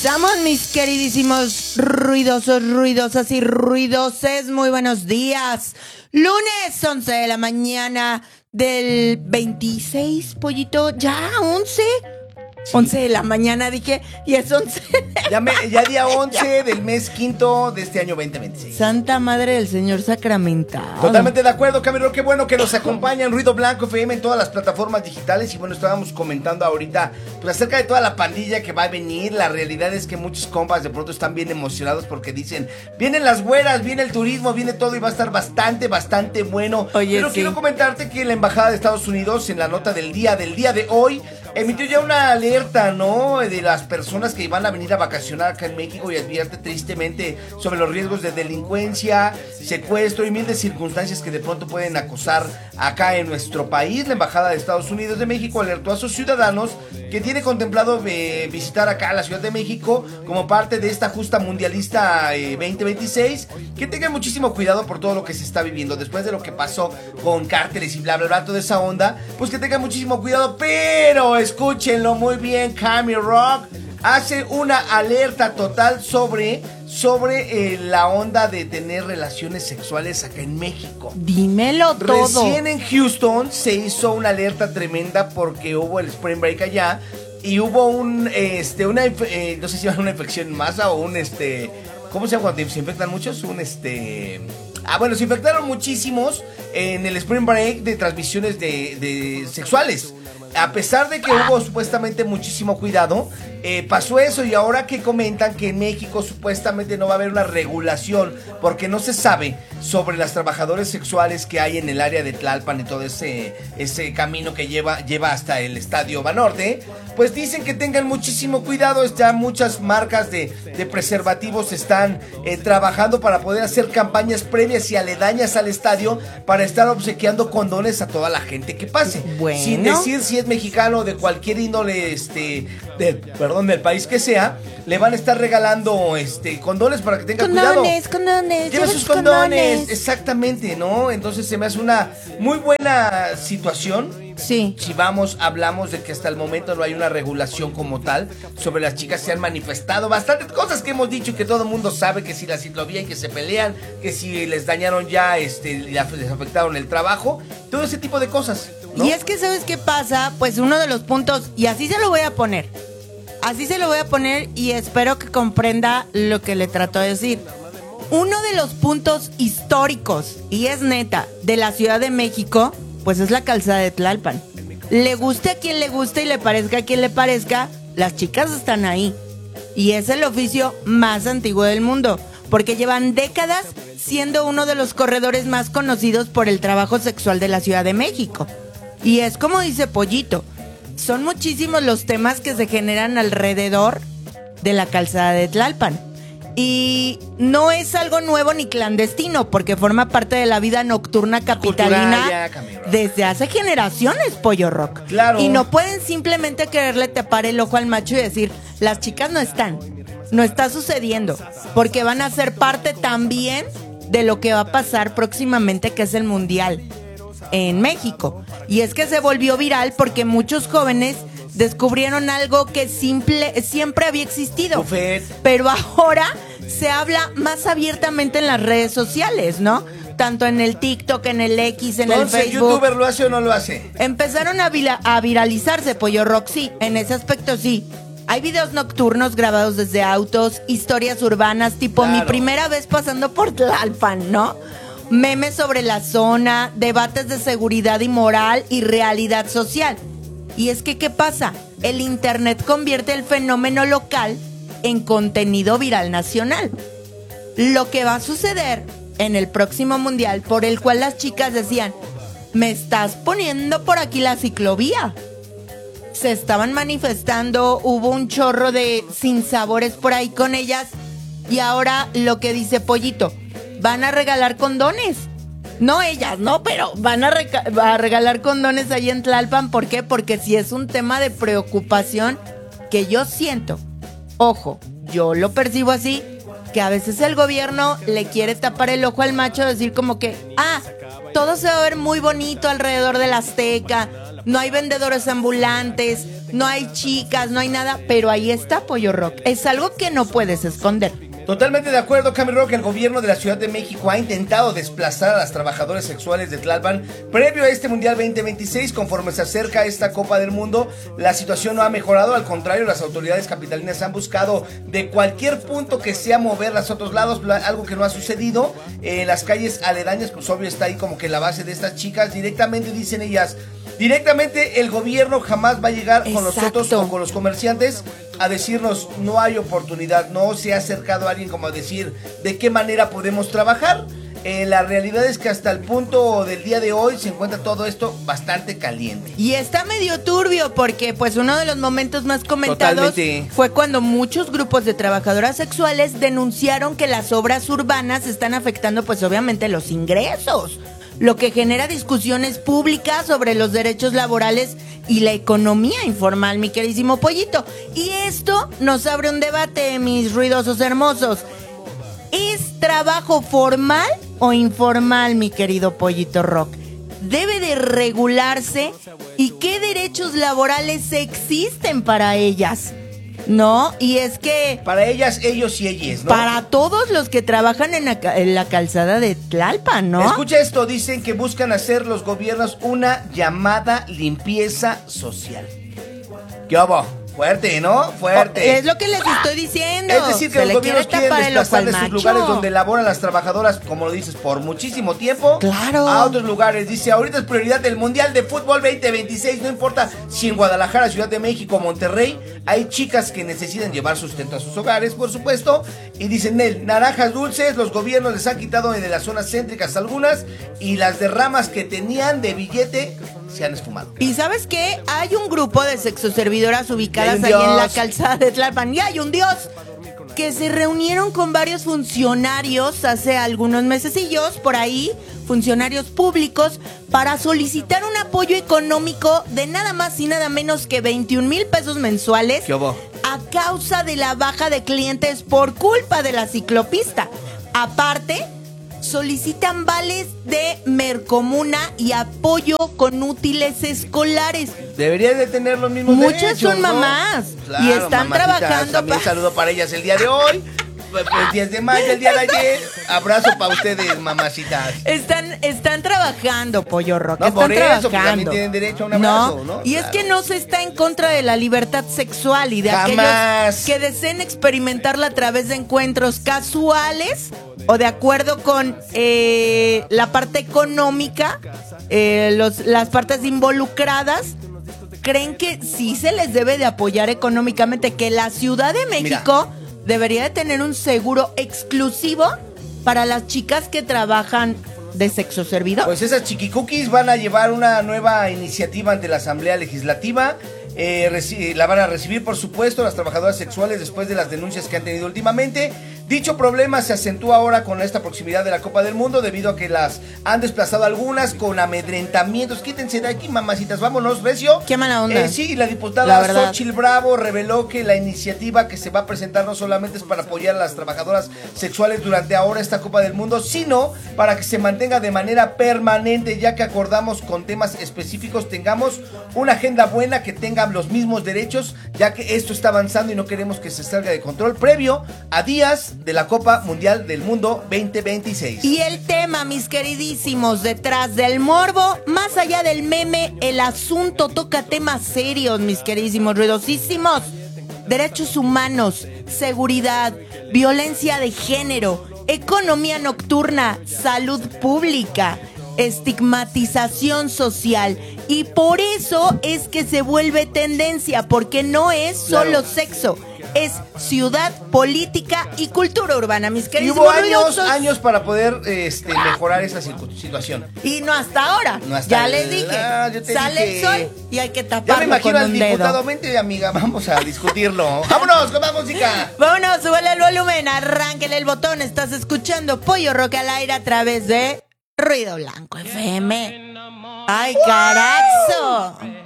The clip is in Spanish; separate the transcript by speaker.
Speaker 1: Estamos, mis queridísimos ruidosos, ruidosas y ruidoses. Muy buenos días. Lunes 11 de la mañana del 26, pollito. ¿Ya 11? Sí. 11 de la mañana, dije, y es 11.
Speaker 2: Ya día 11 del mes quinto de este año 2026.
Speaker 1: Santa Madre del Señor Sacramentado.
Speaker 2: Totalmente de acuerdo, Camilo. Qué bueno que nos acompañan Ruido Blanco FM en todas las plataformas digitales. Y bueno, estábamos comentando ahorita pues acerca de toda la pandilla que va a venir. La realidad es que muchos compas de pronto están bien emocionados porque dicen, vienen las güeras, viene el turismo, viene todo y va a estar bastante bueno.
Speaker 1: Oye,
Speaker 2: pero
Speaker 1: sí.
Speaker 2: Quiero comentarte que la Embajada de Estados Unidos, en la nota del día de hoy, emitió ya una alerta, ¿no? De las personas que van a venir a vacacionar acá en México y advierte tristemente sobre los riesgos de delincuencia, secuestro y mil de circunstancias que de pronto pueden acosar acá en nuestro país. La Embajada de Estados Unidos de México alertó a sus ciudadanos que tiene contemplado visitar acá a la Ciudad de México como parte de esta justa mundialista 2026, que tengan muchísimo cuidado por todo lo que se está viviendo después de lo que pasó con cárteles y bla bla bla, toda esa onda, pues que tengan muchísimo cuidado, pero escúchenlo muy bien. Cammy Rock hace una alerta total sobre la onda de tener relaciones sexuales acá en México.
Speaker 1: Dímelo todo.
Speaker 2: Recién en Houston se hizo una alerta tremenda porque hubo el Spring Break allá y hubo no sé si va a una infección en masa o ¿cómo se llama cuando se infectan muchos? Se infectaron muchísimos en el Spring Break de transmisiones de sexuales. A pesar de que hubo supuestamente muchísimo cuidado, pasó eso, y ahora que comentan que en México supuestamente no va a haber una regulación porque no se sabe sobre las trabajadoras sexuales que hay en el área de Tlalpan y todo ese camino que lleva hasta el Estadio Banorte, pues dicen que tengan muchísimo cuidado. Ya muchas marcas de preservativos están trabajando para poder hacer campañas previas y aledañas al estadio para estar obsequiando condones a toda la gente que pase.
Speaker 1: Bueno.
Speaker 2: Sin decir si es mexicano, de cualquier índole, del país que sea, le van a estar regalando condones para que tenga cuidado.
Speaker 1: Condones.
Speaker 2: Lleva sus condones. Exactamente, ¿no? Entonces se me hace una muy buena situación.
Speaker 1: Sí.
Speaker 2: Si hablamos de que hasta el momento no hay una regulación como tal sobre las chicas. Se han manifestado bastantes cosas que hemos dicho y que todo el mundo sabe, que si la ciclovía y que se pelean, que si les dañaron ya, les afectaron el trabajo, todo ese tipo de cosas, ¿no?
Speaker 1: Y es que, ¿sabes qué pasa? Pues uno de los puntos, y así se lo voy a poner, y espero que comprenda lo que le trato de decir. Uno de los puntos históricos, y es neta, de la Ciudad de México, pues es la calzada de Tlalpan. Le guste a quien le guste y le parezca a quien le parezca, las chicas están ahí. Y es el oficio más antiguo del mundo, porque llevan décadas siendo uno de los corredores más conocidos por el trabajo sexual de la Ciudad de México. Y es como dice Pollito, son muchísimos los temas que se generan alrededor de la calzada de Tlalpan. Y no es algo nuevo ni clandestino, porque forma parte de la vida nocturna capitalina desde hace generaciones, Pollo Rock.
Speaker 2: Claro.
Speaker 1: Y no pueden simplemente quererle tapar el ojo al macho y decir, las chicas no están, no está sucediendo, porque van a ser parte también de lo que va a pasar próximamente, que es el Mundial en México. Y es que se volvió viral porque muchos jóvenes descubrieron algo que siempre había existido.
Speaker 2: Buffet.
Speaker 1: Pero ahora se habla más abiertamente en las redes sociales, ¿no? Tanto en el TikTok, en el X, en el Facebook.
Speaker 2: ¿El youtuber lo hace o no lo hace?
Speaker 1: Empezaron a viralizarse, Pollo Rock, sí, en ese aspecto sí. Hay videos nocturnos grabados desde autos, historias urbanas, tipo
Speaker 2: Claro.
Speaker 1: Mi primera vez pasando por Tlalpan, ¿no? Memes sobre la zona, debates de seguridad y moral y realidad social. Y es que, ¿qué pasa? El internet convierte el fenómeno local en contenido viral nacional. Lo que va a suceder en el próximo mundial, por el cual las chicas decían, me estás poniendo por aquí la ciclovía. Se estaban manifestando, hubo un chorro de sinsabores por ahí con ellas. Y ahora lo que dice Pollito, van a regalar condones. No ellas, no, pero van a regalar condones ahí en Tlalpan. ¿Por qué? Porque sí es un tema de preocupación que yo siento. Ojo, yo lo percibo así, que a veces el gobierno le quiere tapar el ojo al macho, decir como que, todo se va a ver muy bonito alrededor de la Azteca, no hay vendedores ambulantes, no hay chicas, no hay nada, pero ahí está Pollo Rock. Es algo que no puedes esconder.
Speaker 2: Totalmente de acuerdo, Cami Rock. El gobierno de la Ciudad de México ha intentado desplazar a las trabajadoras sexuales de Tlalpan previo a este Mundial 2026. Conforme se acerca esta Copa del Mundo, la situación no ha mejorado. Al contrario, las autoridades capitalinas han buscado de cualquier punto que sea moverlas a otros lados, algo que no ha sucedido. En las calles aledañas, pues obvio está ahí como que la base de estas chicas. Directamente, dicen ellas, directamente el gobierno jamás va a llegar con nosotros o con los comerciantes a decirnos no hay oportunidad, no se ha acercado a alguien como a decir de qué manera podemos trabajar. La realidad es que hasta el punto del día de hoy se encuentra todo esto bastante caliente.
Speaker 1: Y está medio turbio porque pues uno de los momentos más comentados fue cuando muchos grupos de trabajadoras sexuales denunciaron que las obras urbanas están afectando pues obviamente los ingresos, lo que genera discusiones públicas sobre los derechos laborales y la economía informal, mi queridísimo Pollito. Y esto nos abre un debate, mis ruidosos hermosos. ¿Es trabajo formal o informal, mi querido Pollito Rock? ¿Debe de regularse? ¿Y qué derechos laborales existen para ellas? ¿No? Y es que...
Speaker 2: Para ellas, ellos y ellas, ¿no?
Speaker 1: Para todos los que trabajan en la calzada de Tlalpan, ¿no?
Speaker 2: Escucha esto, dicen que buscan hacer los gobiernos una llamada limpieza social. ¿Qué hubo? Fuerte, ¿no? Fuerte.
Speaker 1: Es lo que les estoy diciendo.
Speaker 2: Es decir, que los gobiernos quieren desplazar de sus lugares donde laboran las trabajadoras, como lo dices, por muchísimo tiempo.
Speaker 1: Claro.
Speaker 2: A otros lugares. Dice, ahorita es prioridad del Mundial de Fútbol 2026. No importa si en Guadalajara, Ciudad de México, Monterrey, hay chicas que necesitan llevar sustento a sus hogares, por supuesto. Y dicen, naranjas dulces, los gobiernos les han quitado de las zonas céntricas algunas y las derramas que tenían de billete se han esfumado.
Speaker 1: ¿Y sabes qué? Hay un grupo de sexoservidoras ubicadas ahí en la calzada de Tlalpan. Y hay un Dios que se reunieron con varios funcionarios hace algunos mesecillos, por ahí, funcionarios públicos, para solicitar un apoyo económico de nada más y nada menos que 21,000 pesos mensuales.
Speaker 2: ¿Qué hubo?
Speaker 1: A causa de la baja de clientes por culpa de la ciclopista. Aparte, solicitan vales de Mercomuna y apoyo con útiles escolares.
Speaker 2: Deberían de tener los mismos
Speaker 1: Muchas
Speaker 2: derechos,
Speaker 1: son mamás,
Speaker 2: ¿no? Claro,
Speaker 1: y están
Speaker 2: mamacitas,
Speaker 1: trabajando.
Speaker 2: También saludo para ellas el día de hoy. El 10 de mayo, el día de ayer. Abrazo para ustedes, mamacitas.
Speaker 1: Están trabajando, Pollo Rock.
Speaker 2: No,
Speaker 1: están
Speaker 2: por eso,
Speaker 1: trabajando.
Speaker 2: pues también tienen derecho a un abrazo, ¿no?
Speaker 1: Y claro, es que no se está en contra de la libertad sexual y de aquellos que deseen experimentarla a través de encuentros casuales o de acuerdo con la parte económica, las partes involucradas. Creen que sí se les debe de apoyar económicamente, que la Ciudad de México debería de tener un seguro exclusivo para las chicas que trabajan de sexo servidor.
Speaker 2: Pues esas chiquicookies van a llevar una nueva iniciativa ante la Asamblea Legislativa. La van a recibir, por supuesto, las trabajadoras sexuales después de las denuncias que han tenido últimamente. Dicho problema se acentúa ahora con esta proximidad de la Copa del Mundo debido a que las han desplazado algunas con amedrentamientos. Quítense de aquí, mamacitas, vámonos, recio.
Speaker 1: Qué mala onda.
Speaker 2: Sí, la diputada Xochitl Bravo reveló que la iniciativa que se va a presentar no solamente es para apoyar a las trabajadoras sexuales durante ahora esta Copa del Mundo, sino para que se mantenga de manera permanente, ya que acordamos con temas específicos, tengamos una agenda buena que tenga los mismos derechos, ya que esto está avanzando y no queremos que se salga de control previo a días de la Copa Mundial del Mundo 2026.
Speaker 1: Y el tema, mis queridísimos, detrás del morbo, más allá del meme, el asunto toca temas serios, mis queridísimos, ruidosísimos. Derechos humanos, seguridad, violencia de género, economía nocturna, salud pública, estigmatización social. Y por eso es que se vuelve tendencia, porque no es solo sexo, es ciudad, política y cultura urbana, mis queridos.
Speaker 2: Y hubo años para poder mejorar esa situación.
Speaker 1: Y no hasta ahora.
Speaker 2: No hasta
Speaker 1: ya les dije. Sale el sol y hay que taparlo.
Speaker 2: Ya me imagino
Speaker 1: con
Speaker 2: al
Speaker 1: un
Speaker 2: diputado.
Speaker 1: dedo.
Speaker 2: Vente, amiga, vamos a discutirlo. ¡Vámonos con más música!
Speaker 1: Vámonos, súbele el volumen, arránquele el botón. Estás escuchando Pollo Rock al aire a través de Ruido Blanco FM. ¡Ay, carazo!